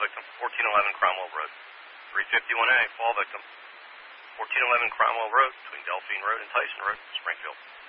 victim, 1411 Cromwell Road. 351A, fall victim, 1411 Cromwell Road between Delphine Road and Tyson Road, Springfield.